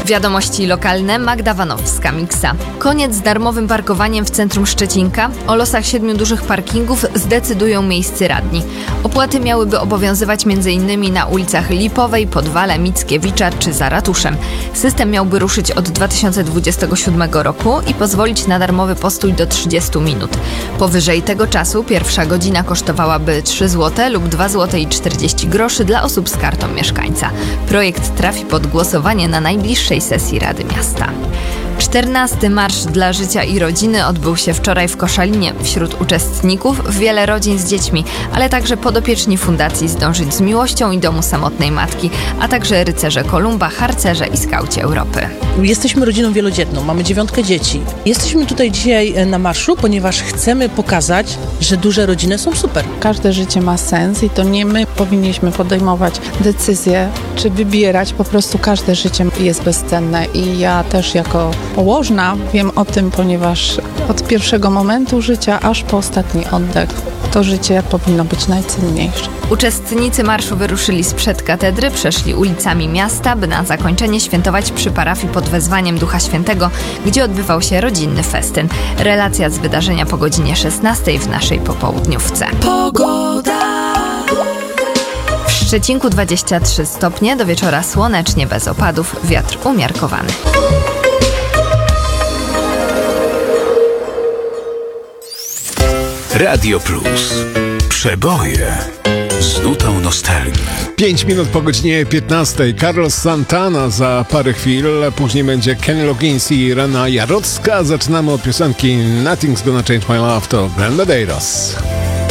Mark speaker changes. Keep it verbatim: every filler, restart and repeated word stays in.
Speaker 1: Wiadomości lokalne, Magda Wanowska, Miksa. Koniec z darmowym parkowaniem w centrum Szczecinka. O losach siedmiu dużych parkingów zdecydują miejscy radni. Opłaty miałyby obowiązywać m.in. na ulicach Lipowej, Podwale, Mickiewicza czy za ratuszem. System miałby ruszyć od dwa tysiące dwudziestego siódmego roku i pozwolić na darmowy postój do trzydziestu minut. Powyżej tego czasu pierwsza godzina kosztowałaby trzy złote lub dwa złote i czterdzieści groszy dla osób z kartą mieszkańca. Projekt trafi pod głosowanie na najbliższej sesji Rady Miasta. czternasty Marsz dla Życia i Rodziny odbył się wczoraj w Koszalinie. Wśród uczestników wiele rodzin z dziećmi, ale także podopieczni Fundacji Zdążyć z Miłością i Domu Samotnej Matki, a także rycerze Kolumba, harcerze i skauci Europy.
Speaker 2: Jesteśmy rodziną wielodzietną, mamy dziewiątkę dzieci. Jesteśmy tutaj dzisiaj na marszu, ponieważ chcemy pokazać, że duże rodziny są super.
Speaker 3: Każde życie ma sens i to nie my powinniśmy podejmować decyzje, czy wybierać. Po prostu każde życie jest bezcenne i ja też jako położna wiem o tym, ponieważ od pierwszego momentu życia aż po ostatni oddech to życie powinno być najcenniejsze.
Speaker 1: Uczestnicy marszu wyruszyli sprzed katedry, przeszli ulicami miasta, by na zakończenie świętować przy parafii pod wezwaniem Ducha Świętego, gdzie odbywał się rodzinny festyn. Relacja z wydarzenia po godzinie szesnastej w naszej popołudniówce. Pogoda! W Szczecinku dwadzieścia trzy stopnie, do wieczora słonecznie bez opadów, wiatr umiarkowany.
Speaker 4: Radio Plus. Przeboje z nutą nostalgii.
Speaker 5: Pięć minut po godzinie piętnastej. Carlos Santana za parę chwil. Później będzie Kenny Loggins i Rena Jarocka. Zaczynamy od piosenki Nothing's Gonna Change My Love. To Brenda Deiros.